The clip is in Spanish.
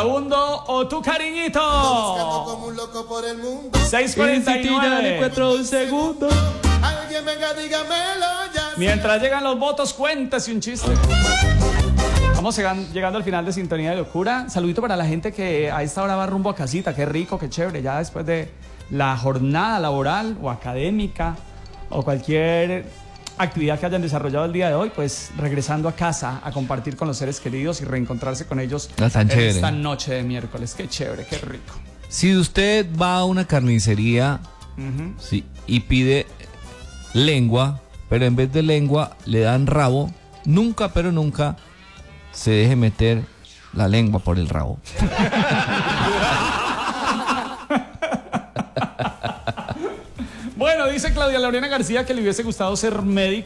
vagabundo o tu cariñito. Como un loco por el mundo. 6:49. encuentro un segundo. Alguien venga, dígamelo ya. Mientras llegan los votos, cuéntese un chiste. Vamos llegando al final de Sintonía de Locura. Saludito para la gente que a esta hora va rumbo a casita. Qué rico, qué chévere. Ya después de la jornada laboral o académica o cualquier actividad que hayan desarrollado el día de hoy, pues regresando a casa a compartir con los seres queridos y reencontrarse con ellos tan chévere. esta noche de miércoles. Qué chévere, qué rico. Si usted va a una carnicería sí, y pide lengua, pero en vez de lengua le dan rabo, nunca, pero nunca se deje meter la lengua por el rabo. Bueno, dice Claudia Lorena García que le hubiese gustado ser médico.